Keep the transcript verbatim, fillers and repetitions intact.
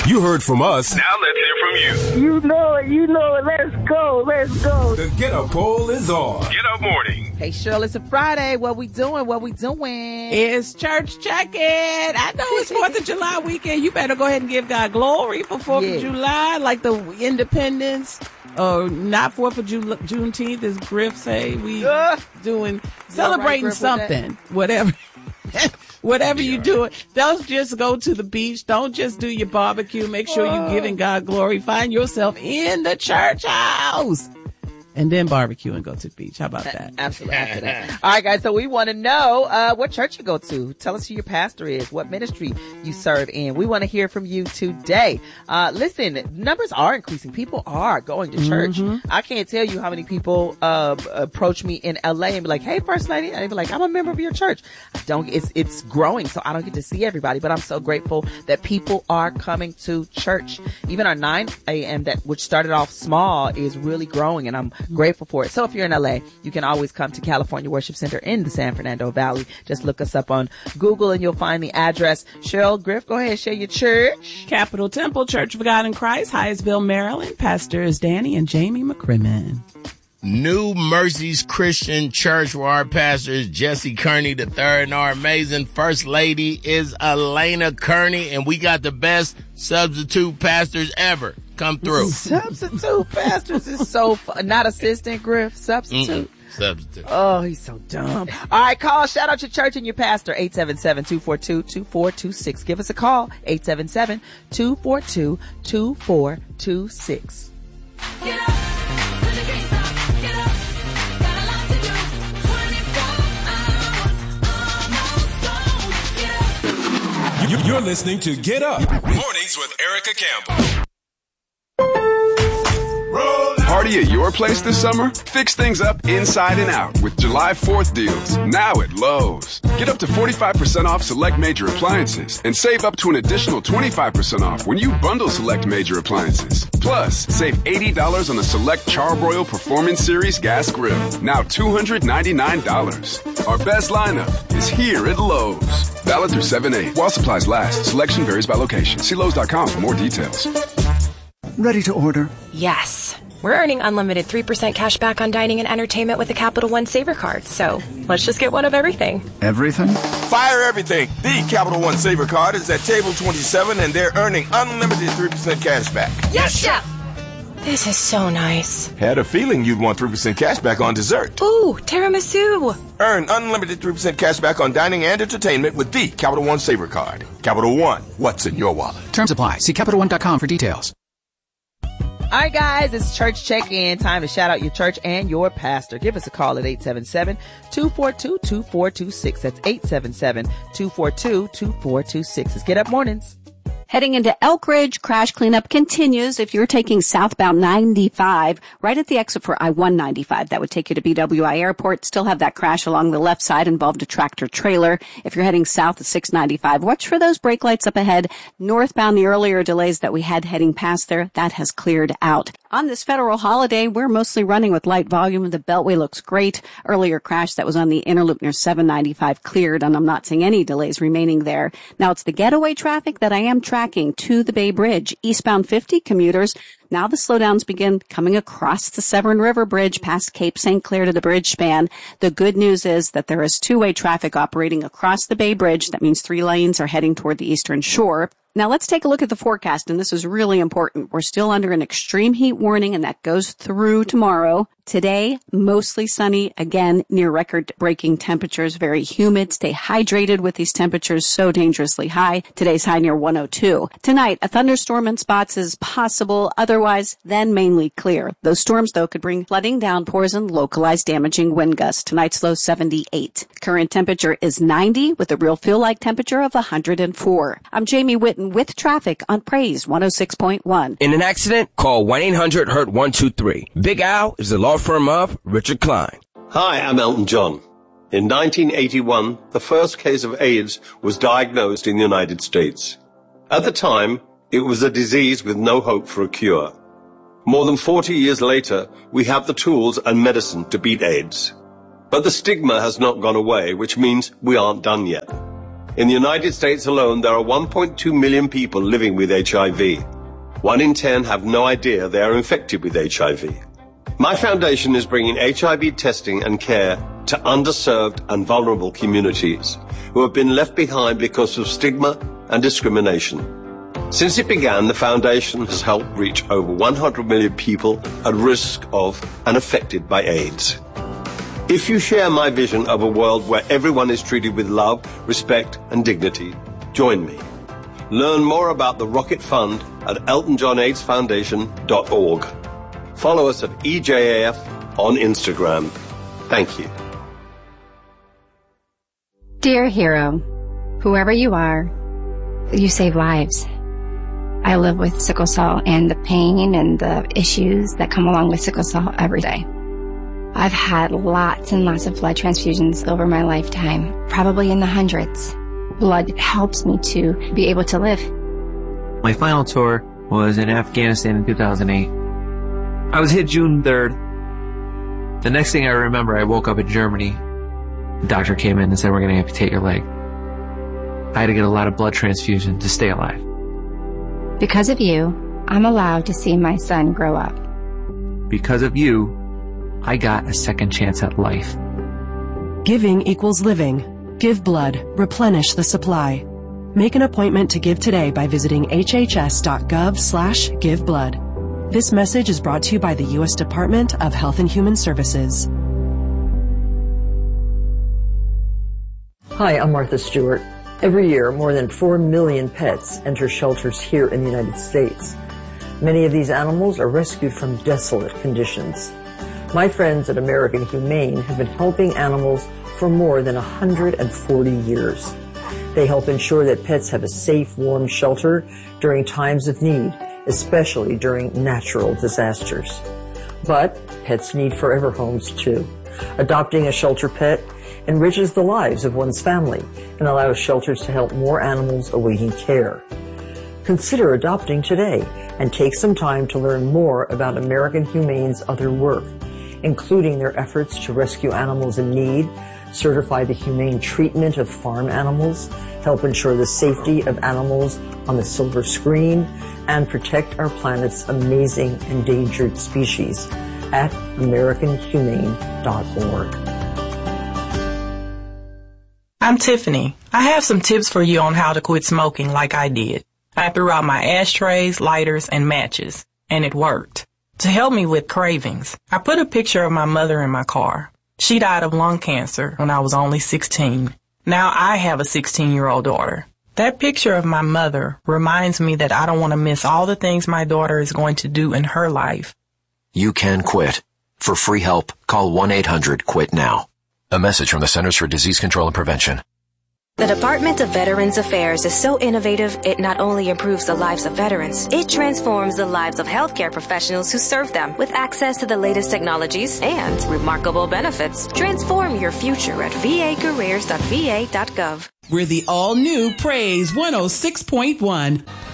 You heard from us. Now let's hear from you. You know it. You know it. Let's go. Let's go. The Get Up poll is on. Get Up Morning. Hey, Shirley, it's a Friday. What we doing? What we doing? It's church check-in. I know it's fourth of July weekend. You better go ahead and give God glory for fourth Yeah. of July, like the Independence. Or not fourth of Ju- Juneteenth, as Griff say. We Uh, doing, celebrating Griff, with something. Whatever. Whatever you do, don't just go to the beach. Don't just do your barbecue. Make sure you're giving God glory. Find yourself in the church house. And then barbecue and go to the beach. How about that? Absolutely. After that. All right, guys. So we want to know uh, what church you go to. Tell us who your pastor is, what ministry you serve in. We want to hear from you today. Uh, listen, numbers are increasing. People are going to church. Mm-hmm. I can't tell you how many people uh, approach me in L A and be like, "Hey, First Lady," and they be like, "I'm a member of your church." I don't. It's it's growing, so I don't get to see everybody. But I'm so grateful that people are coming to church. Even our nine a.m. that which started off small is really growing, and I'm grateful for it. So if you're in L A, you can always come to California Worship Center in the San Fernando Valley. Just look us up on Google and you'll find the address. Cheryl, Griff, go ahead and share your church. Capital Temple Church of God in Christ, Hyattsville, Maryland. Pastors Danny and Jamie McCrimmon. New Mercies Christian Church, where our pastor is Jesse Kearney the third, and our amazing First Lady is Elena Kearney, and we got the best substitute pastors ever. Come through. Substitute pastors is so fun. Not assistant, Griff. Substitute. Mm-mm. Substitute. Oh, he's so dumb. All right, call. Shout out your church and your pastor. eight seven seven, two four two, two four two six. Give us a call. eight seven seven, two four two, two four two six. Get up. You're listening to Get Up Mornings with Erica Campbell. Party at your place this summer? Fix things up inside and out with July fourth deals, now at Lowe's. Get up to forty-five percent off select major appliances and save up to an additional twenty-five percent off when you bundle select major appliances. Plus, save eighty dollars on the select Charbroil Performance Series gas grill, now two hundred ninety-nine dollars. Our best lineup is here at Lowe's. Valid through seven eight. While supplies last, selection varies by location. See Lowe's dot com for more details. Ready to order? Yes. We're earning unlimited three percent cash back on dining and entertainment with the Capital One Saver Card, so let's just get one of everything. Everything? Fire everything. The Capital One Saver Card is at table twenty-seven, and they're earning unlimited three percent cash back. Yes, Chef! This is so nice. Had a feeling you'd want three percent cash back on dessert. Ooh, tiramisu. Earn unlimited three percent cash back on dining and entertainment with the Capital One Saver Card. Capital One, what's in your wallet? Terms apply. See Capital One dot com for details. All right, guys, it's church check-in time to shout out your church and your pastor. Give us a call at eight seven seven, two four two, two four two six. That's eight seven seven, two four two, two four two six. Let's Get Up Mornings. Heading into Elk Ridge, crash cleanup continues. If you're taking southbound ninety-five, right at the exit for I one ninety-five, that would take you to B W I Airport. Still have that crash along the left side, involved a tractor trailer. If you're heading south at six ninety-five, watch for those brake lights up ahead. Northbound, the earlier delays that we had heading past there, that has cleared out. On this federal holiday, we're mostly running with light volume. The Beltway looks great. Earlier crash that was on the inner loop near seven ninety-five cleared, and I'm not seeing any delays remaining there. Now it's the getaway traffic that I am tracking to the Bay Bridge. Eastbound fifty commuters. Now the slowdowns begin coming across the Severn River Bridge past Cape Saint Clair to the bridge span. The good news is that there is two-way traffic operating across the Bay Bridge. That means three lanes are heading toward the eastern shore. Now let's take a look at the forecast, and this is really important. We're still under an extreme heat warning, and that goes through tomorrow. Today, mostly sunny, again, near record-breaking temperatures, very humid. Stay hydrated with these temperatures so dangerously high. Today's high near one oh two. Tonight, a thunderstorm in spots is possible. Otherwise, then mainly clear. Those storms, though, could bring flooding, downpours, and localized damaging wind gusts. Tonight's low seventy-eight. Current temperature is ninety with a real feel-like temperature of one hundred four. I'm Jamie Whitten with traffic on Praise one oh six point one. In an accident, call one eight hundred hurt one two three. Big Al is the law firm of Richard Klein. Hi, I'm Elton John. In nineteen eighty-one, the first case of AIDS was diagnosed in the United States. At the time, it was a disease with no hope for a cure. More than forty years later, we have the tools and medicine to beat AIDS. But the stigma has not gone away, which means we aren't done yet. In the United States alone, there are one point two million people living with H I V. One in ten have no idea they are infected with H I V. My foundation is bringing H I V testing and care to underserved and vulnerable communities who have been left behind because of stigma and discrimination. Since it began, the foundation has helped reach over one hundred million people at risk of and affected by AIDS. If you share my vision of a world where everyone is treated with love, respect, and dignity, join me. Learn more about the Rocket Fund at elton john aids foundation dot org. Follow us at E J A F on Instagram. Thank you. Dear hero, whoever you are, you save lives. I live with sickle cell and the pain and the issues that come along with sickle cell every day. I've had lots and lots of blood transfusions over my lifetime, probably in the hundreds. Blood helps me to be able to live. My final tour was in Afghanistan in two thousand eight. I was hit June third. The next thing I remember, I woke up in Germany. The doctor came in and said, we're going to amputate your leg. I had to get a lot of blood transfusion to stay alive. Because of you, I'm allowed to see my son grow up. Because of you, I got a second chance at life. Giving equals living. Give blood. Replenish the supply. Make an appointment to give today by visiting hhs.gov slash give blood. This message is brought to you by the U S Department of Health and Human Services. Hi, I'm Martha Stewart. Every year, more than four million pets enter shelters here in the United States. Many of these animals are rescued from desolate conditions. My friends at American Humane have been helping animals for more than one hundred forty years. They help ensure that pets have a safe, warm shelter during times of need, especially during natural disasters. But pets need forever homes too. Adopting a shelter pet enriches the lives of one's family and allows shelters to help more animals awaiting care. Consider adopting today and take some time to learn more about American Humane's other work, including their efforts to rescue animals in need, certify the humane treatment of farm animals, help ensure the safety of animals on the silver screen, and protect our planet's amazing endangered species at american humane dot org. I'm Tiffany. I have some tips for you on how to quit smoking like I did. I threw out my ashtrays, lighters, and matches, and it worked. To help me with cravings, I put a picture of my mother in my car. She died of lung cancer when I was only sixteen. Now I have a sixteen-year-old daughter. That picture of my mother reminds me that I don't want to miss all the things my daughter is going to do in her life. You can quit. For free help, call one eight hundred quit now. A message from the Centers for Disease Control and Prevention. The Department of Veterans Affairs is so innovative, it not only improves the lives of veterans, it transforms the lives of healthcare professionals who serve them with access to the latest technologies and remarkable benefits. Transform your future at v a careers dot v a dot gov. We're the all-new Praise one oh six point one.